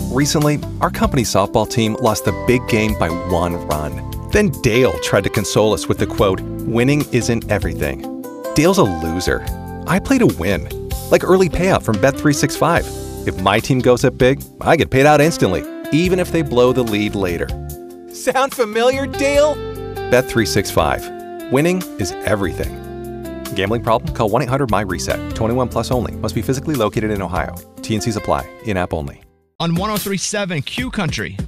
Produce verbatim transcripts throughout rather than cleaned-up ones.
Recently, our company's softball team lost the big game by one run. Then Dale tried to console us with the quote, "Winning isn't everything." Dale's a loser. I play to win. Like early payout from Bet three sixty-five. If my team goes up big, I get paid out instantly, even if they blow the lead later. Sound familiar, Dale? Bet three sixty-five. Winning is everything. Gambling problem? Call one eight hundred M Y reset. twenty-one plus only. Must be physically located in Ohio. T N Cs apply. In-app only. On one oh three point seven Q Country.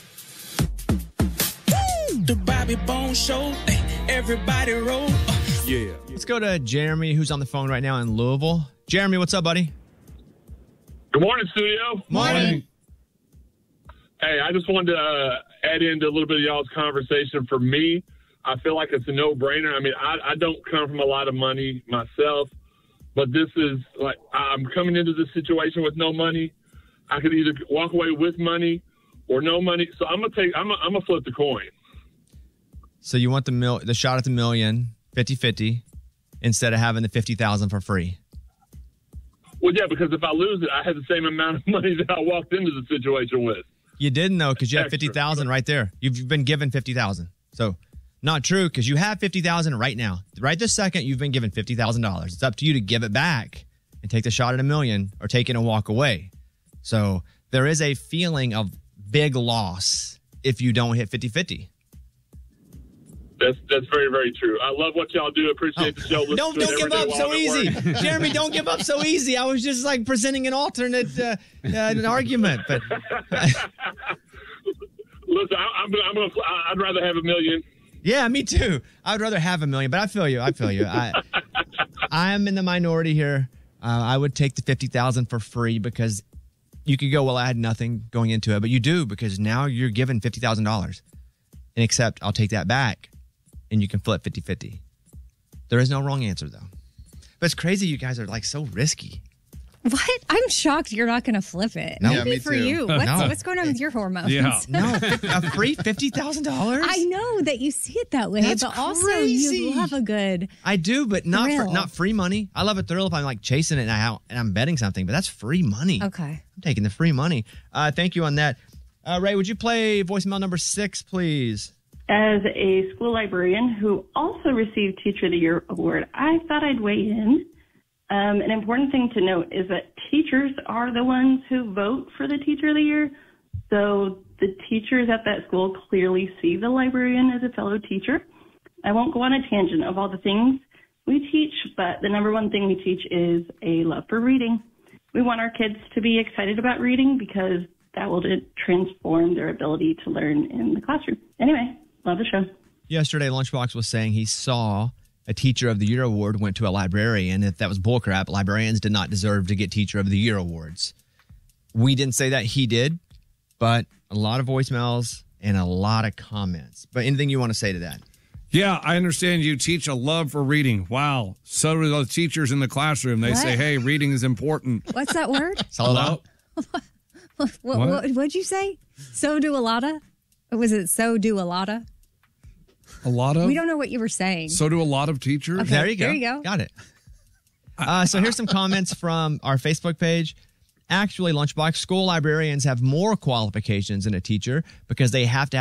The Bobby Bones Show. Everybody roll. Yeah. Let's go to Jeremy, who's on the phone right now in Louisville. Jeremy, what's up, buddy? Good morning, studio. Morning. Hey, I just wanted to uh, add into a little bit of y'all's conversation. For me, I feel like it's a no-brainer. I mean, I, I don't come from a lot of money myself, but this is like I'm coming into this situation with no money. I could either walk away with money or no money. So I'm gonna take. I'm gonna, I'm gonna flip the coin. So you want the mil- the shot at the million, fifty-fifty, instead of having the fifty thousand for free. Well, yeah, because if I lose it, I have the same amount of money that I walked into the situation with. You didn't, though, because you have fifty thousand right there. You've been given fifty thousand. So not true, because you have fifty thousand right now. Right this second, you've been given fifty thousand dollars. It's up to you to give it back and take the shot at a million or take it and walk away. So there is a feeling of big loss if you don't hit fifty-fifty. That's that's very, very true. I love what y'all do. Appreciate oh. the show. Listen Don't, to don't give up so easy. Jeremy, don't give up so easy. I was just like presenting an alternate uh, uh, an argument. But listen, I, I'm, I'm gonna, I'd rather have a million. Yeah, me too. I'd rather have a million, but I feel you. I feel you. I I'm in the minority here. Uh, I would take the fifty thousand for free because you could go, well, I had nothing going into it, but you do because now you're given fifty thousand dollars. And except I'll take that back. And you can flip fifty-fifty. There is no wrong answer, though. But it's crazy you guys are, like, so risky. What? I'm shocked you're not going to flip it. No. Maybe Yeah, me for too. you. What's, No. what's going on with your hormones? Yeah. No, a free fifty thousand dollars? I know that you see it that way, That's but also crazy. you love a good I do, but not for, thrill. not free money. I love a thrill if I'm, like, chasing it and, I, and I'm betting something, but that's free money. Okay. I'm taking the free money. Uh, thank you on that. Uh, Ray, would you play voicemail number six, please? As a school librarian who also received Teacher of the Year award, I thought I'd weigh in. Um, an important thing to note is that teachers are the ones who vote for the Teacher of the Year. So the teachers at that school clearly see the librarian as a fellow teacher. I won't go on a tangent of all the things we teach, but the number one thing we teach is a love for reading. We want our kids to be excited about reading because that will transform their ability to learn in the classroom. Anyway. Love the show. Yesterday, Lunchbox was saying he saw a Teacher of the Year award went to a librarian. If that was bullcrap, librarians did not deserve to get Teacher of the Year awards. We didn't say that, he did, but a lot of voicemails and a lot of comments. But anything you want to say to that? Yeah, I understand you teach a love for reading. Wow. So do the teachers in the classroom. They What? say, hey, reading is important. What's that word? Hello? what, what, what, what'd you say? So do a lotta? Or was it so do a lotta? A lot of? We don't know what you were saying. So do a lot of teachers. Okay, There you go. there you go. Got it. Uh, so here's some comments from our Facebook page. Actually, Lunchbox, school librarians have more qualifications than a teacher because they have to have